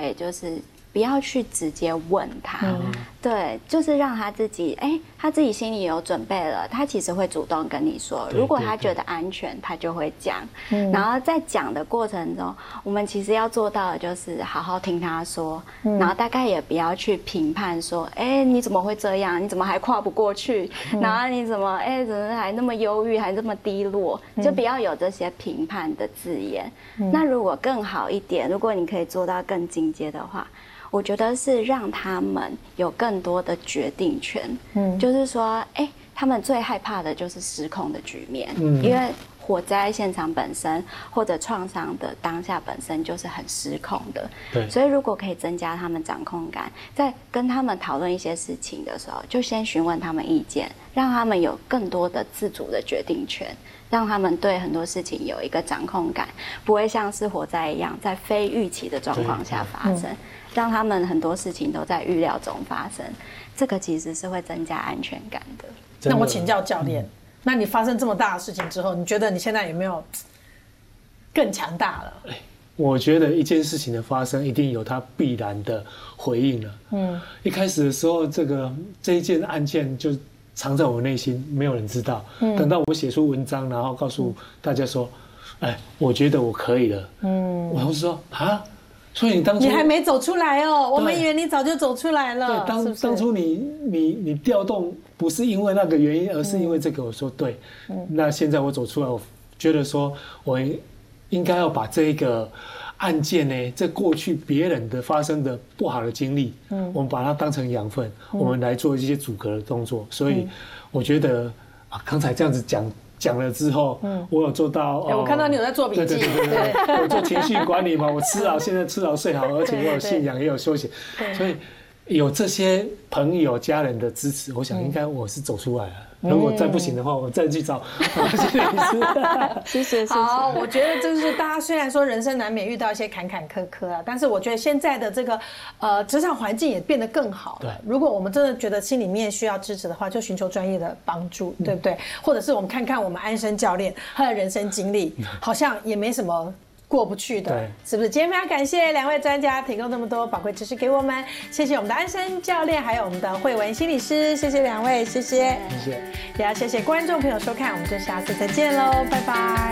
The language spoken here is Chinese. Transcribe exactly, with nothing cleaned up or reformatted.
以就是不要去直接问他，嗯、对，就是让他自己，哎、欸，他自己心里有准备了，他其实会主动跟你说，如果他觉得安全，他就会讲。嗯、然后在讲的过程中，我们其实要做到的就是好好听他说，嗯、然后大概也不要去评判说，哎、欸，你怎么会这样？你怎么还跨不过去？嗯、然后你怎么，哎、欸，怎么还那么忧郁，还这么低落？就不要有这些评判的字眼。嗯、那如果更好一点，如果你可以做到更进阶的话，我觉得是让他们有更多的决定权，嗯，就是说，哎，他们最害怕的就是失控的局面，嗯，因为火灾现场本身或者创伤的当下本身就是很失控的，对，所以如果可以增加他们掌控感，在跟他们讨论一些事情的时候，就先询问他们意见，让他们有更多的自主的决定权。让他们对很多事情有一个掌控感，不会像是火灾一样在非预期的状况下发生，让他们很多事情都在预料中发生，这个其实是会增加安全感的。 那我请教教练，嗯、那你发生这么大的事情之后，你觉得你现在有没有更强大了？ 我觉得一件事情的发生一定有它必然的回应了。嗯，一开始的时候，这个这一件案件就藏在我内心，没有人知道。嗯，等到我写出文章，然后告诉大家说，哎，我觉得我可以了。嗯，我同事说啊，所以你当初你还没走出来哦，我们以为你早就走出来了。 对，当是是当初你你你调动不是因为那个原因，而是因为这个。我说对，嗯，那现在我走出来，我觉得说我应该要把这个案件呢，这过去别人的发生的不好的经历，嗯，我们把它当成养分，嗯、我们来做一些阻隔的动作。所以我觉得啊，刚才这样子讲讲了之后，嗯，我有做到。 欸、我看到你有在做笔记， 对对对对对，我做情绪管理嘛，我吃好，现在吃好睡好，而且我有信仰，也有休息，所以有这些朋友家人的支持，我想应该我是走出来了。如果再不行的话，我再去找心理师。 谢谢，谢谢。 好，我觉得就是大家虽然说人生难免遇到一些坎坎坷坷啊，但是我觉得现在的这个呃职场环境也变得更好了。对，如果我们真的觉得心里面需要支持的话，就寻求专业的帮助，对不对？嗯、或者是我们看看我们安生教练他的人生经历，好像也没什么过不去的，是不是？今天非常感谢两位专家提供这么多宝贵知识给我们，谢谢我们的安生教练，还有我们的慧文心理师，谢谢两位，谢谢， 谢谢， 也要谢谢观众朋友收看，我们就下次再见喽，拜拜。